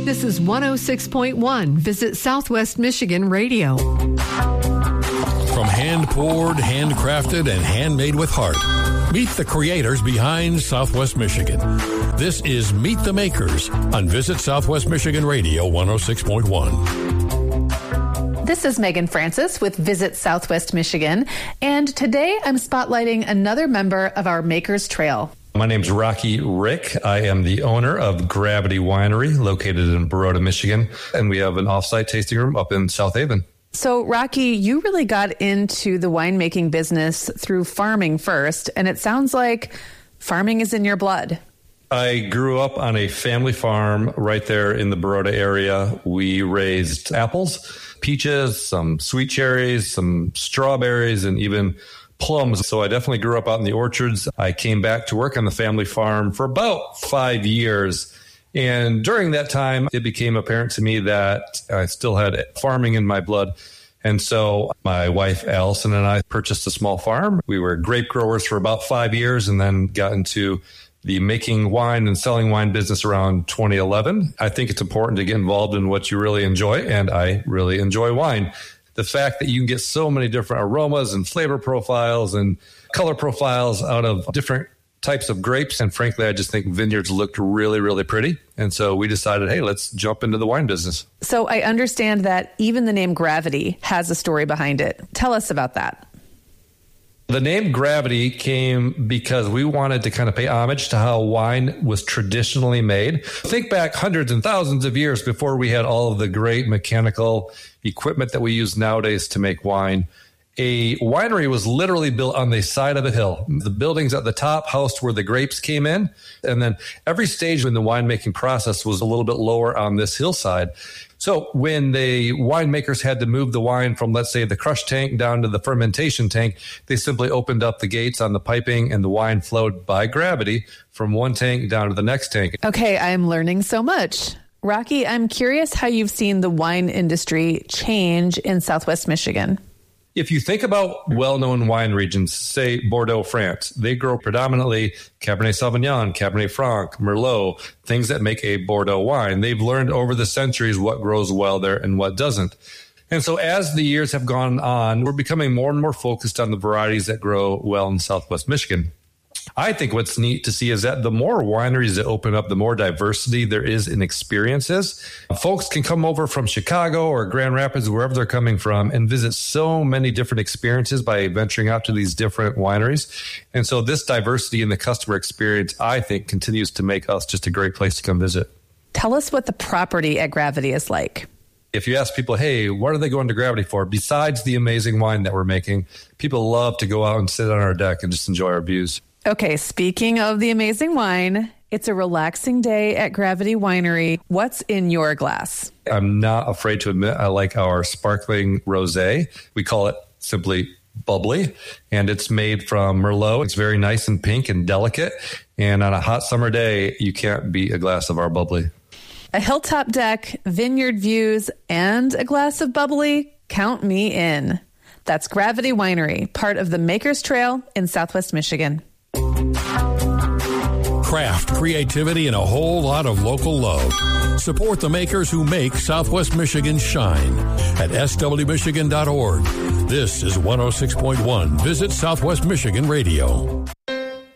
This is 106.1 Visit Southwest Michigan Radio. From hand-poured, handcrafted, and handmade with heart, meet the creators behind Southwest Michigan. This is Meet the Makers on Visit Southwest Michigan Radio 106.1. This is Megan Francis with Visit Southwest Michigan, and today I'm spotlighting another member of our Makers Trail. My name's Rocky Rick. I am the owner of Gravity Winery, located in Baroda, Michigan, and we have an off-site tasting room up in South Haven. So, Rocky, you really got into the winemaking business through farming first, and it sounds like farming is in your blood. I grew up on a family farm right there in the Baroda area. We raised apples, peaches, some sweet cherries, some strawberries, and even plums. So I definitely grew up out in the orchards. I came back to work on the family farm for about 5 years. And during that time, it became apparent to me that I still had farming in my blood. And so my wife, Allison, and I purchased a small farm. We were grape growers for about 5 years and then got into the making wine and selling wine business around 2011. I think it's important to get involved in what you really enjoy, and I really enjoy wine. The fact that you can get so many different aromas and flavor profiles and color profiles out of different types of grapes. And frankly, I just think vineyards looked really, really pretty. And so we decided, hey, let's jump into the wine business. So I understand that even the name Gravity has a story behind it. Tell us about that. The name Gravity came because we wanted to kind of pay homage to how wine was traditionally made. Think back hundreds and thousands of years before we had all of the great mechanical equipment that we use nowadays to make wine. A winery was literally built on the side of a hill. The buildings at the top housed where the grapes came in. And then every stage in the winemaking process was a little bit lower on this hillside. So when the winemakers had to move the wine from, let's say, the crush tank down to the fermentation tank, they simply opened up the gates on the piping and the wine flowed by gravity from one tank down to the next tank. Okay, I'm learning so much. Rocky, I'm curious how you've seen the wine industry change in Southwest Michigan. If you think about well-known wine regions, say Bordeaux, France, they grow predominantly Cabernet Sauvignon, Cabernet Franc, Merlot, things that make a Bordeaux wine. They've learned over the centuries what grows well there and what doesn't. And so as the years have gone on, we're becoming more and more focused on the varieties that grow well in Southwest Michigan. I think what's neat to see is that the more wineries that open up, the more diversity there is in experiences. Folks can come over from Chicago or Grand Rapids, wherever they're coming from, and visit so many different experiences by venturing out to these different wineries. And so this diversity in the customer experience, I think, continues to make us just a great place to come visit. Tell us what the property at Gravity is like. If you ask people, hey, what are they going to Gravity for? Besides the amazing wine that we're making, people love to go out and sit on our deck and just enjoy our views. Okay, speaking of the amazing wine, it's a relaxing day at Gravity Winery. What's in your glass? I'm not afraid to admit I like our sparkling rosé. We call it simply bubbly, and it's made from Merlot. It's very nice and pink and delicate, and on a hot summer day, you can't beat a glass of our bubbly. A hilltop deck, vineyard views, and a glass of bubbly. Count me in. That's Gravity Winery, part of the Makers Trail in Southwest Michigan. Craft, creativity, and a whole lot of local love. Support the makers who make Southwest Michigan shine at swmichigan.org. This is 106.1 Visit Southwest Michigan Radio.